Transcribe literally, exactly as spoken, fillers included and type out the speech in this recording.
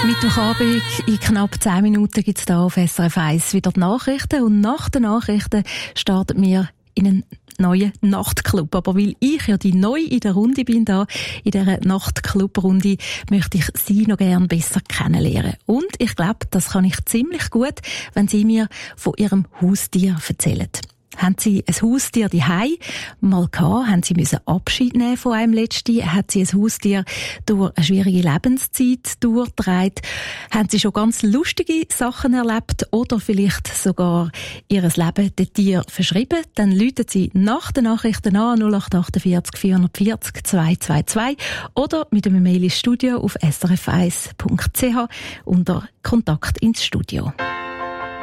Mittwochabend, in knapp zehn Minuten gibt es hier auf S R F eins wieder die Nachrichten. Und nach den Nachrichten starten wir in einen neuen Nachtclub. Aber weil ich ja die neu in der Runde bin, da in dieser Nachtclub-Runde, möchte ich Sie noch gerne besser kennenlernen. Und ich glaube, das kann ich ziemlich gut, wenn Sie mir von Ihrem Haustier erzählen. Haben Sie ein Haustier daheim mal gehabt? Haben Sie müssen Abschied nehmen von einem letzten? Hat Sie ein Haustier durch eine schwierige Lebenszeit durchgetragen? Haben Sie schon ganz lustige Sachen erlebt oder vielleicht sogar Ihr Leben dem Tier verschrieben? Dann rufen Sie nach den Nachrichten an null acht achtundvierzig vierhundertvierzig zweihundertzweiundzwanzig oder mit einem Mail ins Studio auf s r f eins punkt c h unter Kontakt ins Studio.